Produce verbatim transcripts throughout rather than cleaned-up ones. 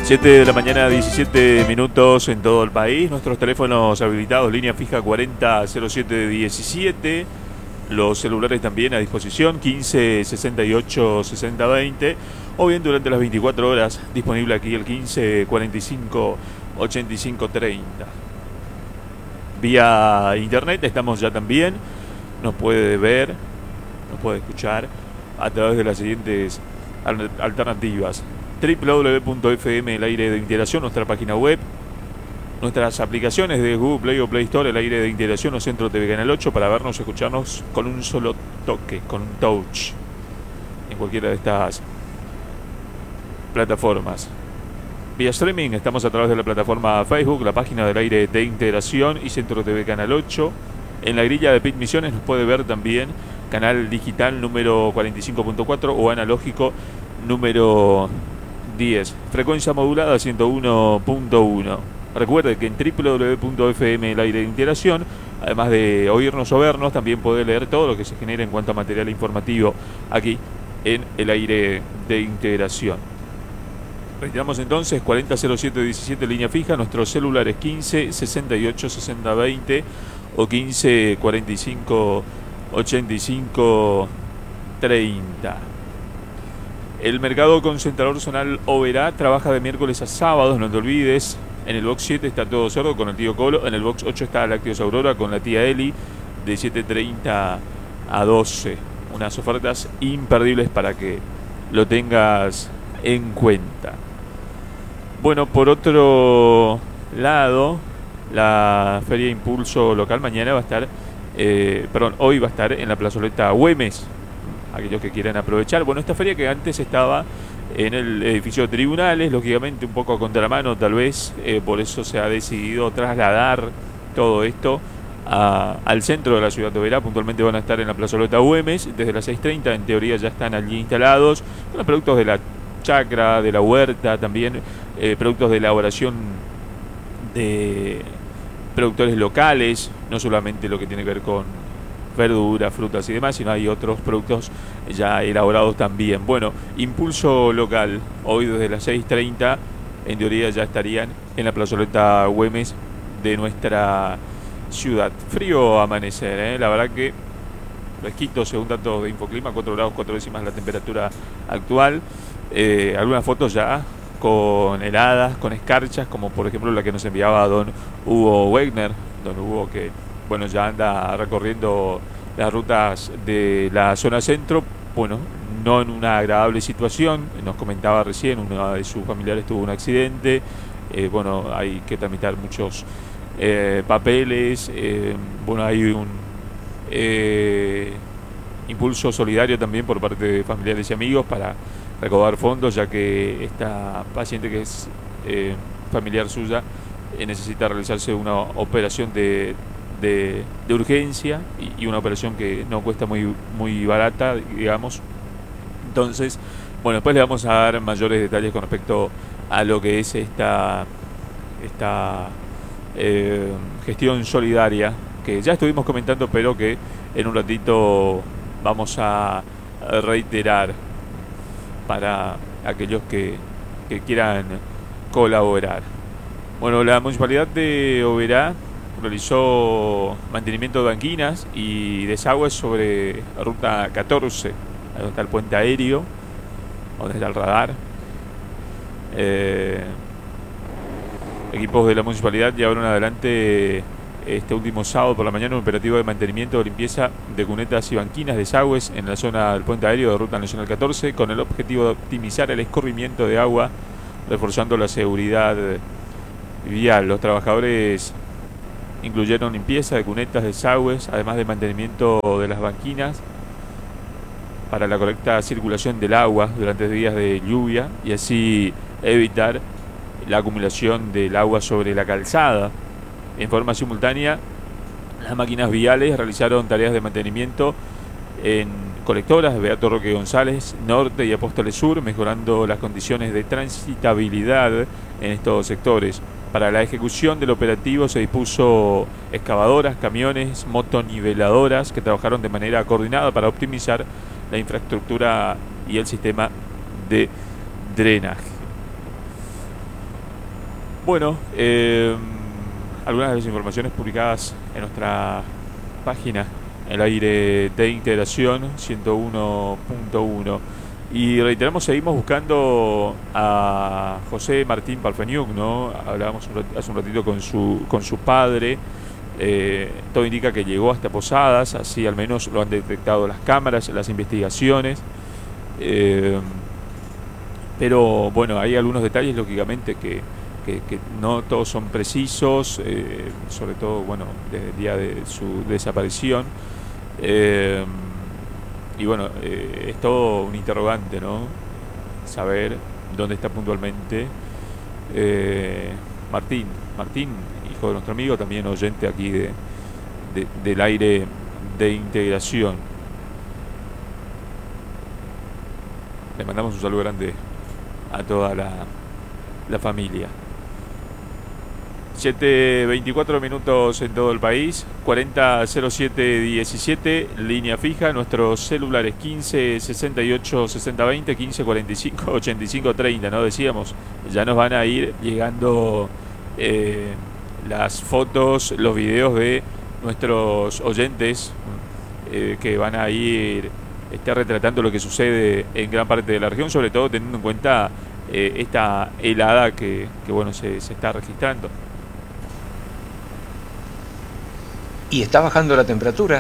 siete de la mañana, diecisiete minutos en todo el país. Nuestros teléfonos habilitados, línea fija cuarenta cero siete diecisiete. Los celulares también a disposición, quince sesenta y ocho sesenta veinte. O bien durante las veinticuatro horas, disponible aquí el quince cuarenta y cinco ochenta y cinco treinta. Vía internet estamos ya también. Nos puede ver, nos puede escuchar a través de las siguientes alternativas: doble u doble u doble u punto f m el aire de integración, nuestra página web, nuestras aplicaciones de Google Play o Play Store, el aire de integración o Centro T V Canal ocho, para vernos, escucharnos con un solo toque, con un touch, en cualquiera de estas plataformas. Vía streaming estamos a través de la plataforma Facebook, la página del aire de integración y Centro T V Canal ocho. En la grilla de Pit Misiones nos puede ver también canal digital número cuarenta y cinco punto cuatro o analógico número diez. Frecuencia modulada ciento uno punto uno. Recuerde que en doble u doble u doble u punto f m el aire de integración, además de oírnos o vernos, también puede leer todo lo que se genera en cuanto a material informativo aquí en el aire de integración. Retiramos entonces cuarenta cero siete diecisiete, línea fija. Nuestros celulares quince sesenta y ocho sesenta veinte o quince cuarenta y cinco ochenta y cinco treinta. El mercado concentrador zonal Oberá trabaja de miércoles a sábados, no te olvides. En el box siete está Todo Cerdo con el tío Colo. En el box ocho está Lácteos Aurora con la tía Eli, de siete treinta a doce. Unas ofertas imperdibles para que lo tengas en cuenta. Bueno, por otro lado, la Feria Impulso Local mañana va a estar, eh, perdón, hoy va a estar en la plazoleta Güemes. Aquellos que quieran aprovechar. Bueno, esta feria que antes estaba en el edificio de tribunales, lógicamente un poco a contramano tal vez, eh, por eso se ha decidido trasladar todo esto a, al centro de la ciudad de Oberá. Puntualmente van a estar en la plazoleta Güemes desde las seis treinta, en teoría ya están allí instalados, con los productos de la chacra, de la huerta, también eh, productos de elaboración de productores locales, no solamente lo que tiene que ver con verduras, frutas y demás, sino hay otros productos ya elaborados también. Bueno, Impulso Local, hoy desde las seis treinta, en teoría ya estarían en la plazoleta Güemes de nuestra ciudad. Frío amanecer, ¿eh? La verdad que fresquito, según datos de Infoclima, cuatro grados cuatro décimas la temperatura actual. Eh, algunas fotos ya con heladas, con escarchas, como por ejemplo la que nos enviaba don Hugo Wegner, don Hugo que bueno, ya anda recorriendo las rutas de la zona centro, bueno, no en una agradable situación. Nos comentaba recién, uno de sus familiares tuvo un accidente, eh, bueno, hay que tramitar muchos eh, papeles, eh, bueno, hay un eh, impulso solidario también por parte de familiares y amigos para recaudar fondos, ya que esta paciente que es eh, familiar suya eh, necesita realizarse una operación de De, de urgencia y, y una operación que no cuesta muy, muy barata, digamos. Entonces, bueno, después le vamos a dar mayores detalles con respecto a lo que es esta, esta eh, gestión solidaria que ya estuvimos comentando, pero que en un ratito vamos a reiterar para aquellos que, que quieran colaborar. Bueno, la Municipalidad de Oberá realizó mantenimiento de banquinas y desagües sobre ruta catorce, donde está el puente aéreo, donde está el radar. Eh, equipos de la municipalidad llevaron adelante este último sábado por la mañana un operativo de mantenimiento de limpieza de cunetas y banquinas, desagües en la zona del puente aéreo de ruta nacional catorce, con el objetivo de optimizar el escurrimiento de agua, reforzando la seguridad vial. Los trabajadores incluyeron limpieza de cunetas, desagües, además de mantenimiento de las banquinas para la correcta circulación del agua durante días de lluvia y así evitar la acumulación del agua sobre la calzada. En forma simultánea, las máquinas viales realizaron tareas de mantenimiento en colectoras Beato Roque González Norte y Apóstoles Sur, mejorando las condiciones de transitabilidad en estos sectores. Para la ejecución del operativo se dispuso excavadoras, camiones, motoniveladoras que trabajaron de manera coordinada para optimizar la infraestructura y el sistema de drenaje. Bueno, eh, algunas de las informaciones publicadas en nuestra página, El Aire de Integración ciento uno punto uno. Y reiteramos, seguimos buscando a José Martín Parfeniuk, ¿no? Hablábamos un rat- hace un ratito con su, con su padre. Eh, todo indica que llegó hasta Posadas, así al menos lo han detectado las cámaras, las investigaciones. Eh, pero bueno, hay algunos detalles, lógicamente, que, que, que no todos son precisos, eh, sobre todo, bueno, desde el día de su desaparición. Eh, y bueno, eh, es todo un interrogante, ¿no? Saber dónde está puntualmente eh, Martín. Martín, hijo de nuestro amigo, también oyente aquí de, de- del Aire de Integración. Le mandamos un saludo grande a toda la, la familia. siete veinticuatro minutos en todo el país, cuarenta cero siete diecisiete, línea fija, nuestros celulares quince sesenta y ocho sesenta veinte, quince cuarenta y cinco ochenta y cinco treinta, ¿no? Decíamos, ya nos van a ir llegando eh, las fotos, los videos de nuestros oyentes eh, que van a ir este, retratando lo que sucede en gran parte de la región, sobre todo teniendo en cuenta eh, esta helada que, que bueno, se, se está registrando. Y está bajando la temperatura.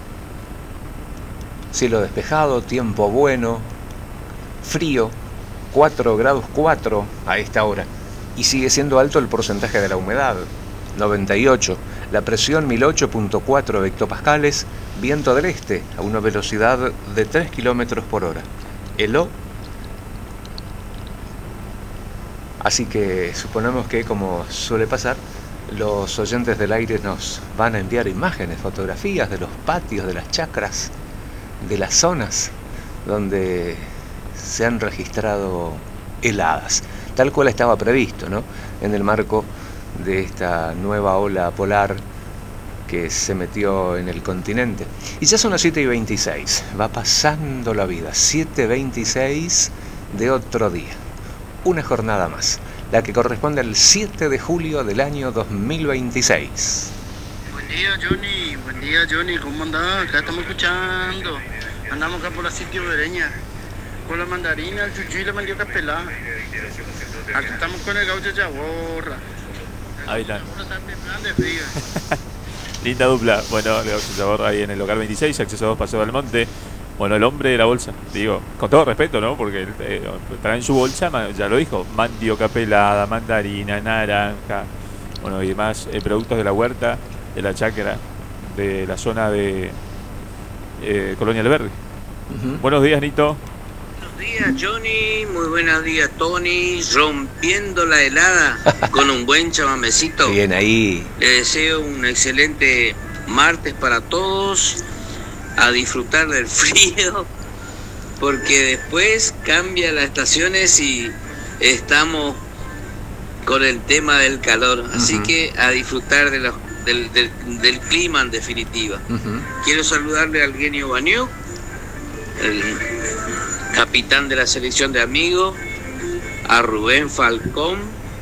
Cielo despejado, tiempo bueno, frío, cuatro grados cuatro a esta hora. Y sigue siendo alto el porcentaje de la humedad, noventa y ocho. La presión mil ocho punto cuatro hectopascales, viento del este a una velocidad de tres kilómetros por hora. El O. Así que suponemos que, como suele pasar, los oyentes del aire nos van a enviar imágenes, fotografías de los patios, de las chacras, de las zonas donde se han registrado heladas, tal cual estaba previsto, ¿no? En el marco de esta nueva ola polar que se metió en el continente. Y ya son las siete y veintiséis, va pasando la vida, siete y veintiséis de otro día, una jornada más, la que corresponde al siete de julio del año dos mil veintiséis. Buen día, Johnny. Buen día, Johnny. ¿Cómo andás? Acá estamos escuchando. Andamos acá por la sitio Bereña. Con la mandarina, el chuchu y la mandioca pelada. Acá estamos con el gaucho chaborra. Ahí está. Ahora está temblando de frío. Linda dupla. Bueno, le vamos a sabor ahí en el local veintiséis, acceso dos, Paseo del Monte. Bueno, el hombre de la bolsa, digo, con todo respeto, ¿no? Porque eh, trae en su bolsa, ya lo dijo, mandioca pelada, mandarina, naranja, bueno, y demás eh, productos de la huerta, de la chacra, de la zona de eh, Colonia Alberdi. Uh-huh. Buenos días, Nito. Buenos días, Johnny. Muy buenos días, Tony. Rompiendo la helada con un buen chamamecito. Bien ahí. Le deseo un excelente martes para todos. A disfrutar del frío, porque después cambia las estaciones y estamos con el tema del calor. Así Uh-huh. que a disfrutar de los, del, del, del clima en definitiva. Uh-huh. Quiero saludarle al Genio Baniuk, el capitán de la selección de amigos, a Rubén Falcón,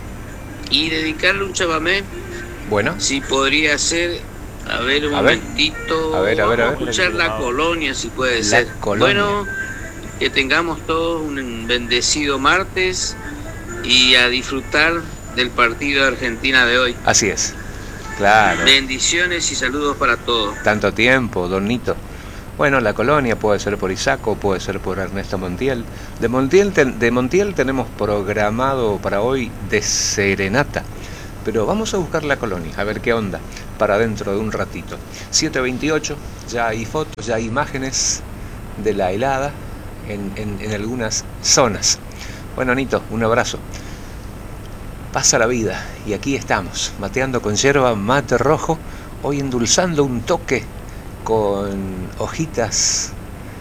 y dedicarle un chamamé. Bueno, Si podría ser, a ver un A ver. momentito, A ver, a ver, a vamos ver. escuchar La Colonia, si puede La ser. Colonia. Bueno, que tengamos todos un bendecido martes y a disfrutar del partido de Argentina de hoy. así es. Claro. Bendiciones y saludos para todos. Tanto tiempo, don Nito. Bueno, La Colonia puede ser por Isaco, puede ser por Ernesto Montiel. De Montiel, ten- de Montiel tenemos programado para hoy de serenata. Pero vamos a buscar La Colonia, a ver qué onda, para dentro de un ratito. siete veintiocho, ya hay fotos, ya hay imágenes de la helada en, en, en algunas zonas. Bueno, Nito, un abrazo. Pasa la vida y aquí estamos, mateando con yerba mate rojo, hoy endulzando un toque con hojitas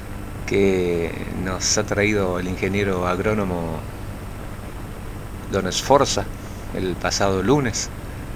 que nos ha traído el ingeniero agrónomo Don Esforza el pasado lunes,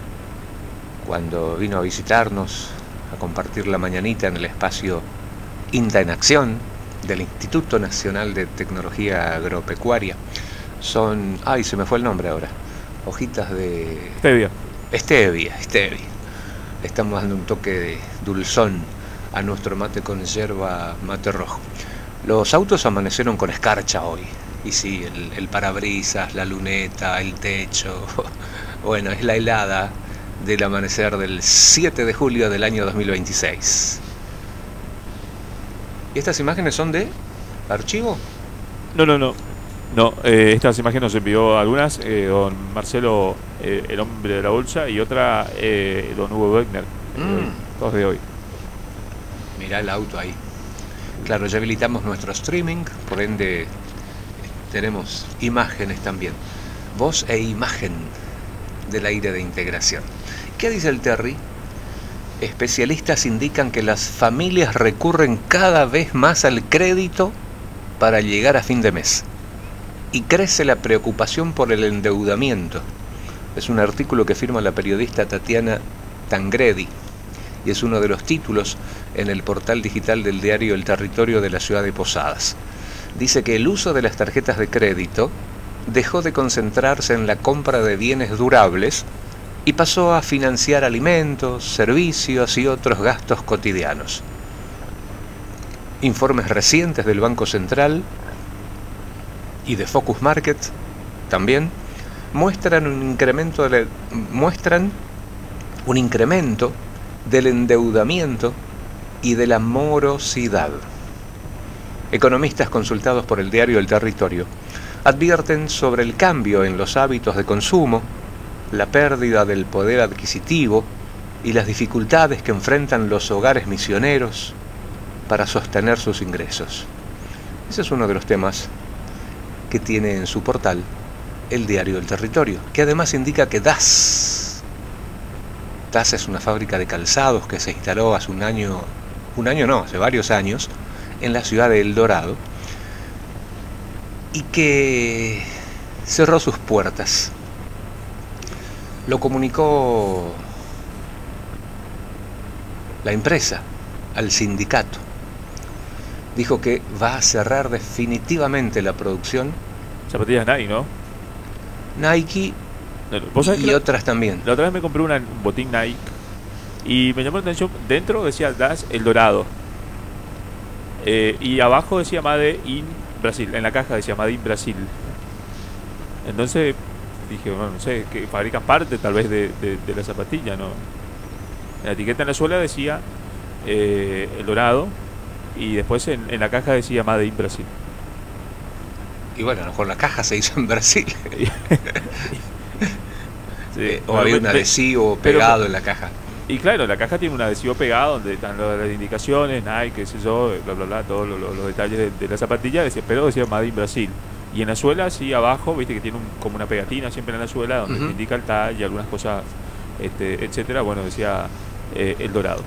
cuando vino a visitarnos, a compartir la mañanita en el espacio INTA en Acción del Instituto Nacional de Tecnología Agropecuaria. Son, ay, se me fue el nombre ahora, hojitas de Stevia. stevia, stevia. Le estamos dando un toque de dulzón a nuestro mate con yerba mate rojo. Los autos amanecieron con escarcha hoy. Y sí, el, el parabrisas, la luneta, el techo. Bueno, es la helada del amanecer del siete de julio del año dos mil veintiséis. ¿Y estas imágenes son de archivo? No, no, no. No, eh, estas imágenes nos envió algunas eh, don Marcelo, eh, el hombre de la bolsa, y otra eh, don Hugo Wegner. Mm. Todos de hoy. Mirá el auto ahí. Claro, ya habilitamos nuestro streaming, por ende tenemos imágenes también. Voz e imagen del aire de integración. ¿Qué dice el Terry? Especialistas indican que las familias recurren cada vez más al crédito para llegar a fin de mes. Y crece la preocupación por el endeudamiento. Es un artículo que firma la periodista Tatiana Tangredi y es uno de los títulos en el portal digital del diario El Territorio de la ciudad de Posadas. Dice que el uso de las tarjetas de crédito dejó de concentrarse en la compra de bienes durables y pasó a financiar alimentos, servicios y otros gastos cotidianos. Informes recientes del Banco Central y de Focus Market también muestran un incremento de, muestran un incremento del endeudamiento y de la morosidad. Economistas consultados por el diario El Territorio advierten sobre el cambio en los hábitos de consumo, la pérdida del poder adquisitivo y las dificultades que enfrentan los hogares misioneros para sostener sus ingresos. Ese es uno de los temas que tiene en su portal el diario El Territorio, que además indica que D A S, D A S es una fábrica de calzados que se instaló hace un año, un año no, hace varios años, en la ciudad de El Dorado, y que cerró sus puertas. Lo comunicó la empresa al sindicato. Dijo que va a cerrar definitivamente la producción. Zapatillas Nike, ¿no? Nike ¿Vos sabés y que la, otras también. la otra vez me compré una, un botín Nike y me llamó la atención. Dentro decía D A S El Dorado eh, y abajo decía Made in Brasil. En la caja decía Made in Brasil. Entonces dije, bueno, no sé, que fabrican parte tal vez de, de, de la zapatilla, ¿no? En la etiqueta en la suela decía eh, El Dorado y después en, en la caja decía Made in Brasil. Y bueno, a lo mejor la caja se hizo en Brasil. Sí, eh, o bueno, había me- un me- adhesivo pero- pegado en la caja. Y claro, la caja tiene un adhesivo pegado donde están lo- las indicaciones, Nike, qué sé yo, bla, bla, bla, todos lo- lo- los detalles de, de la zapatilla, decía, pero decía Made in Brasil. Y en la suela, sí, abajo, viste que tiene un- como una pegatina siempre en la suela donde Ujú. te indica el tag y algunas cosas, este, etcétera. Bueno, decía eh, El Dorado.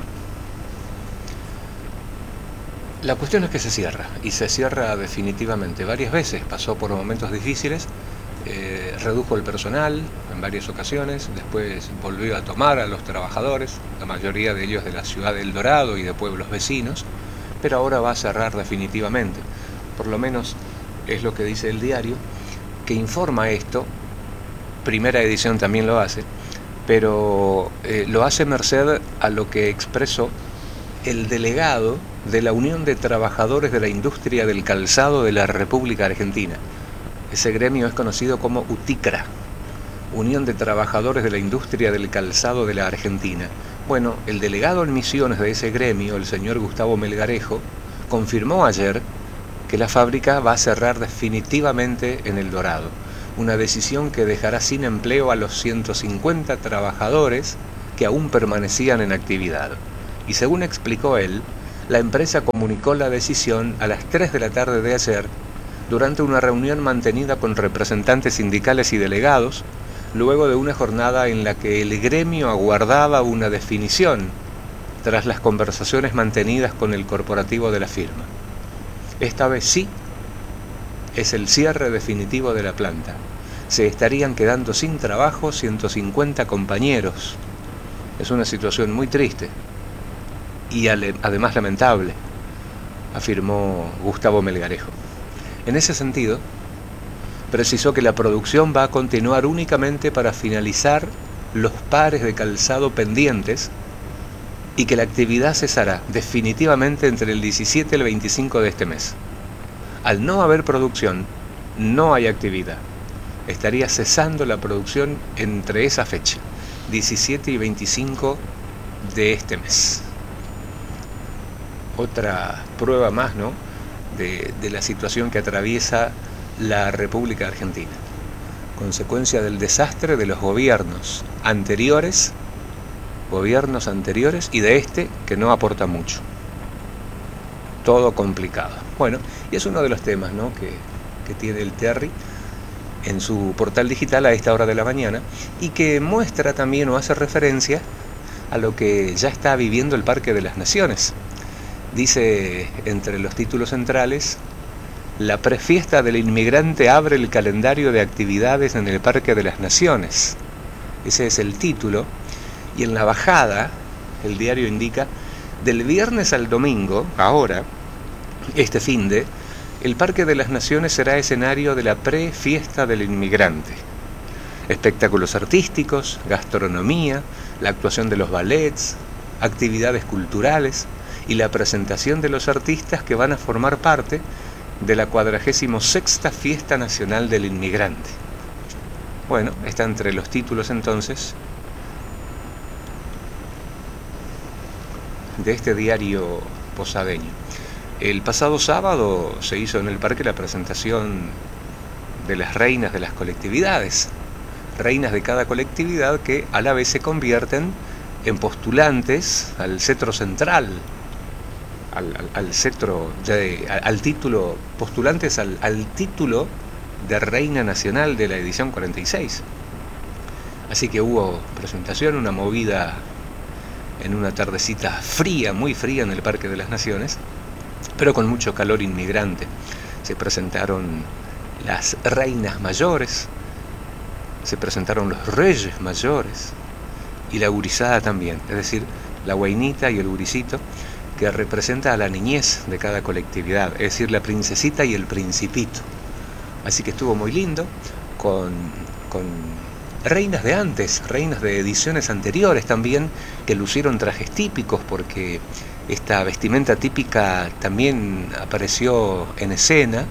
La cuestión es que se cierra, y se cierra definitivamente. Varias veces pasó por momentos difíciles, eh, redujo el personal en varias ocasiones, después volvió a tomar a los trabajadores, la mayoría de ellos de la ciudad de El Dorado y de pueblos vecinos, pero ahora va a cerrar definitivamente. Por lo menos es lo que dice el diario, que informa esto. Primera edición también lo hace, pero eh, lo hace merced a lo que expresó el delegado de la Unión de Trabajadores de la Industria del Calzado de la República Argentina. Ese gremio es conocido como UTICRA, Unión de Trabajadores de la Industria del Calzado de la Argentina. Bueno, el delegado en Misiones de ese gremio, el señor Gustavo Melgarejo, confirmó ayer que la fábrica va a cerrar definitivamente en El Dorado, una decisión que dejará sin empleo a los ciento cincuenta trabajadores que aún permanecían en actividad. Y según explicó él, la empresa comunicó la decisión a las tres de la tarde de ayer durante una reunión mantenida con representantes sindicales y delegados, luego de una jornada en la que el gremio aguardaba una definición tras las conversaciones mantenidas con el corporativo de la firma. Esta vez sí es el cierre definitivo de la planta. Se estarían quedando sin trabajo ciento cincuenta compañeros. Es una situación muy triste y ale- además lamentable, afirmó Gustavo Melgarejo. En ese sentido, precisó que la producción va a continuar únicamente para finalizar los pares de calzado pendientes y que la actividad cesará definitivamente entre el diecisiete y el veinticinco de este mes. Al no haber producción, no hay actividad. Estaría cesando la producción entre esa fecha, diecisiete y veinticinco de este mes. Otra prueba más, ¿no?, de, de la situación que atraviesa la República Argentina, consecuencia del desastre de los gobiernos anteriores, gobiernos anteriores y de este que no aporta mucho. Todo complicado. Bueno, y es uno de los temas, ¿no?, que, que tiene el Terry en su portal digital a esta hora de la mañana y que muestra también o hace referencia a lo que ya está viviendo el Parque de las Naciones. Dice entre los títulos centrales: la prefiesta del inmigrante abre el calendario de actividades en el Parque de las Naciones. Ese es el título. Y en la bajada, el diario indica: del viernes al domingo, ahora, este finde, el Parque de las Naciones será escenario de la prefiesta del inmigrante. Espectáculos artísticos, gastronomía, la actuación de los ballets, actividades culturales y la presentación de los artistas que van a formar parte de la cuadragésimo sexta Fiesta Nacional del Inmigrante. Bueno, está entre los títulos entonces de este diario posadeño. El pasado sábado se hizo en el parque la presentación de las reinas de las colectividades, reinas de cada colectividad que a la vez se convierten en postulantes al cetro central, al, al, al cetro, de, al, al título, postulantes al, al título de Reina Nacional de la edición cuarenta y seis. Así que hubo presentación, una movida en una tardecita fría, muy fría en el Parque de las Naciones, pero con mucho calor inmigrante. Se presentaron las reinas mayores, se presentaron los reyes mayores y la gurizada también, es decir, la guainita y el guricito, que representa a la niñez de cada colectividad, es decir, la princesita y el principito. Así que estuvo muy lindo, con, con reinas de antes, reinas de ediciones anteriores también, que lucieron trajes típicos, porque esta vestimenta típica también apareció en escena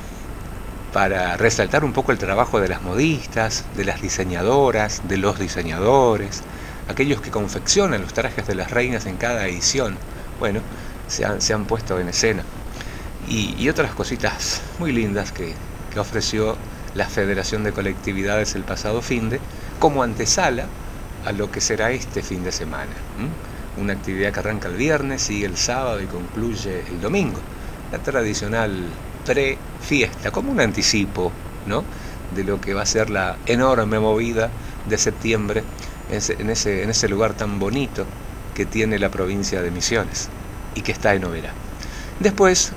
para resaltar un poco el trabajo de las modistas, de las diseñadoras, de los diseñadores, aquellos que confeccionan los trajes de las reinas en cada edición. Bueno, se han, se han puesto en escena. Y, y otras cositas muy lindas que, que ofreció la Federación de Colectividades el pasado finde, como antesala a lo que será este fin de semana. ¿Mm? Una actividad que arranca el viernes, sigue el sábado y concluye el domingo. La tradicional pre-fiesta, como un anticipo, ¿no?, de lo que va a ser la enorme movida de septiembre en ese, en ese, en ese lugar tan bonito que tiene la provincia de Misiones y que está en Oberá. Después,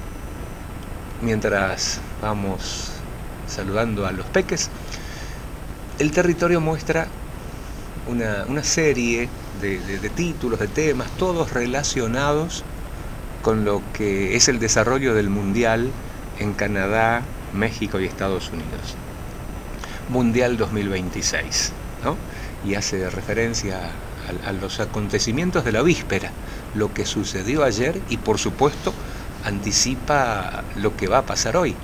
mientras vamos saludando a los peques, el territorio muestra una, una serie de, de, de títulos, de temas, todos relacionados con lo que es el desarrollo del Mundial en Canadá, México y Estados Unidos. Mundial dos mil veintiséis, ¿no? Y hace referencia a, a los acontecimientos de la víspera, lo que sucedió ayer y, por supuesto, anticipa lo que va a pasar hoy.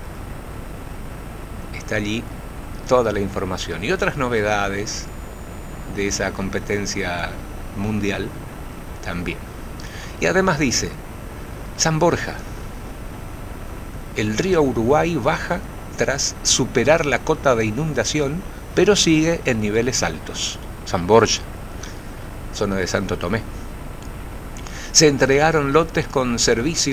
Está allí toda la información y otras novedades de esa competencia mundial también. Y además dice: San Borja, el río Uruguay baja tras superar la cota de inundación, pero sigue en niveles altos. San Borja, zona de Santo Tomé. Se entregaron lotes con servicio